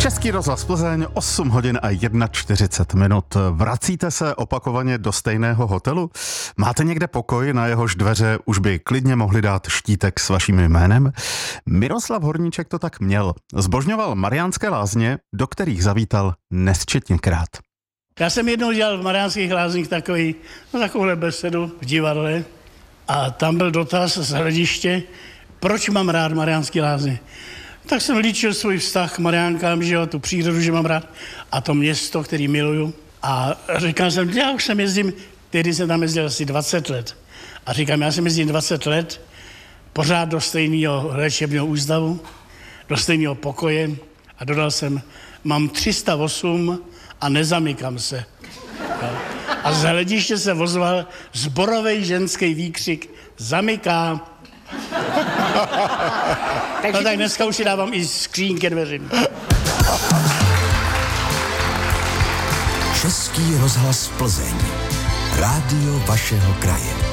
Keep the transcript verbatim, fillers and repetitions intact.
Český rozhlas Plzeň, osm hodin a čtyřicet jedna minut. Vracíte se opakovaně do stejného hotelu? Máte někde pokoj, na jehož dveře už by klidně mohli dát štítek s vaším jménem? Miroslav Horníček to tak měl. Zbožňoval Mariánské Lázně, do kterých zavítal nesčetněkrát. Já jsem jednou dělal v Mariánských Lázních takový, no, takovouhle besedu v divadle a tam byl dotaz z hlediště, proč mám rád Mariánské Lázně. Tak jsem líčil svůj vztah k Mariánkám, že jo, tu přírodu, že mám rád a to město, který miluju. A říkal jsem, já už jsem jezdím, tehdy jsem tam jezdil asi dvacet let. A říkám, já jsem jezdím dvacet let, pořád do stejného léčebného ústavu, do stejného pokoje a dodal jsem, mám tři sta osm a nezamykám se. A z hlediště se ozval zborovej ženský výkřik, zamyká. No tak dneska už si dávám i skřínky dveřím. Český rozhlas Plzeň. Rádio vašeho kraje.